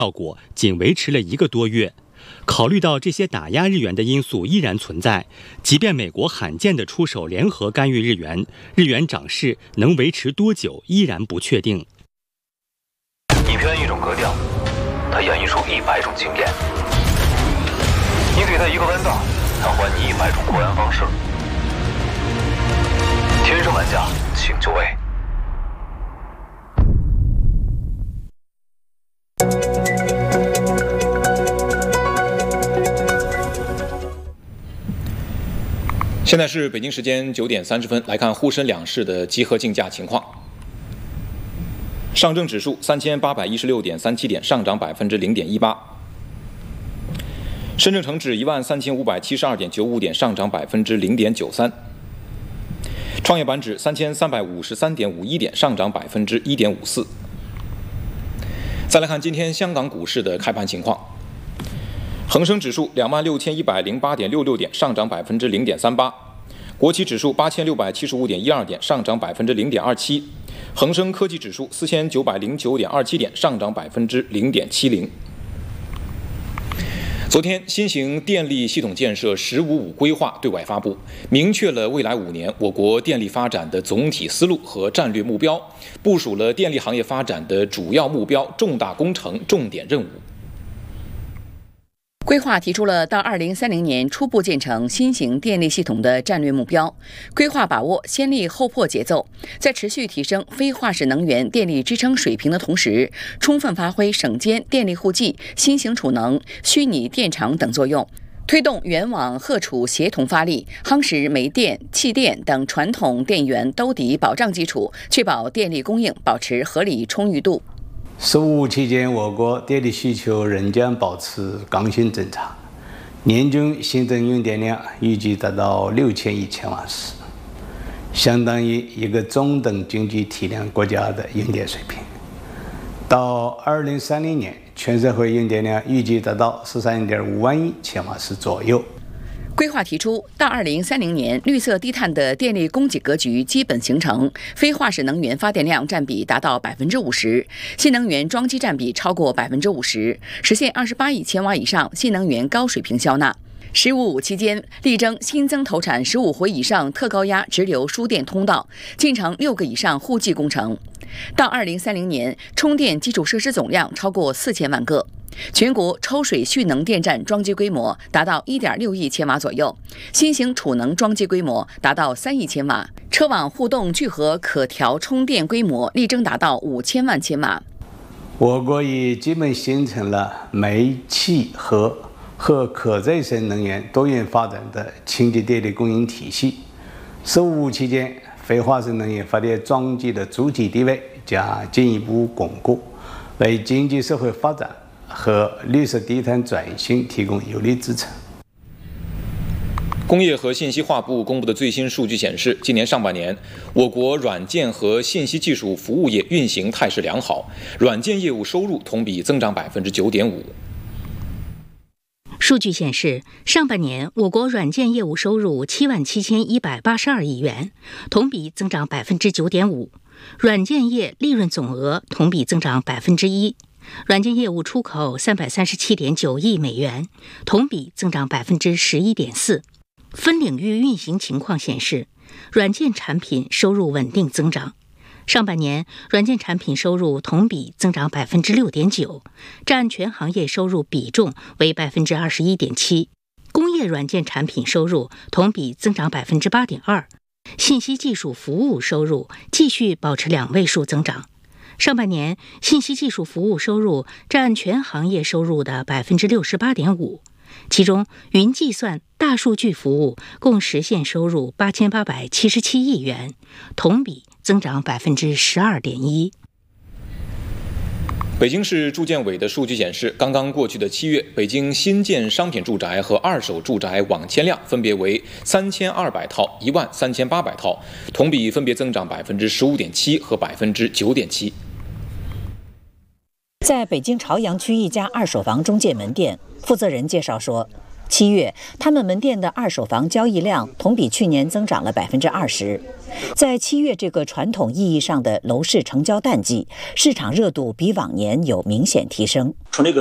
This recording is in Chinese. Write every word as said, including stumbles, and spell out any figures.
效果仅维持了一个多月。考虑到这些打压日元的因素依然存在，即便美国罕见的出手联合干预日元，日元涨势能维持多久依然不确定。 你偏一种格调，它演绎出一百种经验；你给它一个弯道，它还你一百种过弯方式。天生玩家，请就位。 现在是北京时间九点三十分，来看沪深两市的集合竞价情况。上证指数三千八百一十六点三七点，上涨百分之零点一八；深证成指一万三千五百七十二点九五点，上涨百分之零点九三；创业板指三千三百五十三点五一点，上涨百分之一点五四。再来看今天香港股市的开盘情况。恒生指数两万六千一百零八点六六点，上涨百分之零点三八；国企指数八千六百七十五点一二点，上涨百分之零点二七；恒生科技指数四千九百零九点二七点，上涨百分之零点七零。昨天，新型电力系统建设“十五五”规划对外发布，明确了未来五年我国电力发展的总体思路和战略目标，部署了电力行业发展的主要目标、重大工程、重点任务。 规划提出了到二零三零年初步建成新型电力系统的战略目标。规划把握先立后破节奏，在持续提升非化石能源电力支撑水平的同时，充分发挥省间电力互济、新型储能、虚拟电厂等作用，推动原网荷储协同发力，夯实煤电、气电等传统电源兜底保障基础，确保电力供应保持合理充裕度。 十五期间，我国电力需求仍将保持刚性增长，年均新增用电量预计达到六千亿千瓦时，相当于一个中等经济体量国家的用电水平。到二零三零年，全社会用电量预计达到十三点五万亿千瓦时左右。 规划提出，到二零三零年，绿色低碳的电力供给格局基本形成，非化石能源发电量占比达到百分之五十，新能源装机占比超过百分之五十，实现二十八亿千瓦以上新能源高水平销纳。十五五期间，力争新增投产十五回以上特高压直流输电通道，进程六个以上互济工程。到二零三零年，充电基础设施总量超过四千万个。全国抽水蓄能电站装机规模达到 一点六亿千瓦左右，新型储能装机规模达到三亿千瓦，车网互动聚合可调充电规模力争达到五千万千瓦。 我国已基本形成了煤气核和可再生能源多元发展的清洁电力供应体系。十五五期间，非化石能源发电装机的主体地位将进一步巩固，为经济社会发展和绿色低碳转型提供有力支撑。 工业和信息化部公布的最新数据显示，今年上半年，我国软件和信息技术服务业运行态势良好，软件业务收入同比增长百分之九点五。 数据显示，上半年我国软件业务收入七万七千一百八十二亿元，同比增长百分之九点五，软件业利润总额同比增长百分之一。软件业务出口三百三十七点九亿美元，同比增长百分之十一点四。分领域运行情况显示，软件产品收入稳定增长。上半年，软件产品收入同比增长百分之六点九，占全行业收入比重为百分之二十一点七。工业软件产品收入同比增长百分之八点二，信息技术服务收入继续保持两位数增长。上半年，信息技术服务收入占全行业收入的百分之六十八点五，其中云计算、大数据服务共实现收入八千八百七十七亿元，同比增长百分之十二点一。 北京市住建委的数据显示，刚刚过去的七月，北京新建商品住宅和二手住宅网签量分别为三千二百套、一万三千八百套，同比分别增长百分之十五点七和百分之九点七。 在北京朝阳区一家二手房中介门店，负责人介绍说， 七月，他们门店的二手房交易量同比去年增长了百分之二十。在七月这个传统意义上的楼市成交淡季，市场热度比往年有明显提升。 从这个